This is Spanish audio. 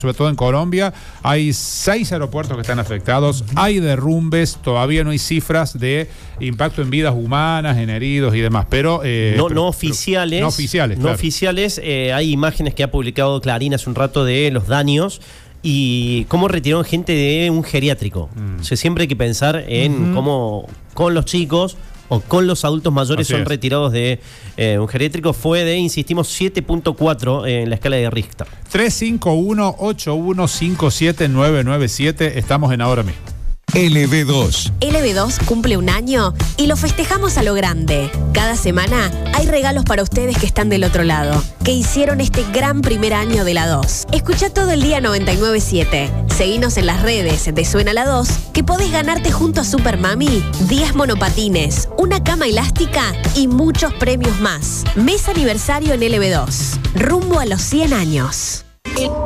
sobre todo en Colombia. Hay 6 aeropuertos que están afectados, hay derrumbes, todavía no hay cifras de impacto en vidas humanas, en heridos y demás, pero no oficiales. No oficiales, no claro. oficiales. Hay imágenes que ha publicado Clarín hace un rato de los daños y cómo retiraron gente de un geriátrico. O sea, siempre hay que pensar en cómo con los chicos o con los adultos mayores Así son es. retirados de un geriátrico. Fue de, insistimos, 7.4 en la escala de Richter. 351-8157997. Estamos en Ahora mismo. LB2. LB2 cumple un año y lo festejamos a lo grande. Cada semana hay regalos para ustedes que están del otro lado, que hicieron este gran primer año de la 2. Escucha todo el día 99.7. Seguinos en las redes de Suena la 2, que podés ganarte junto a Super Mami 10 monopatines, una cama elástica y muchos premios más. Mes aniversario en LB2. Rumbo a los 100 años.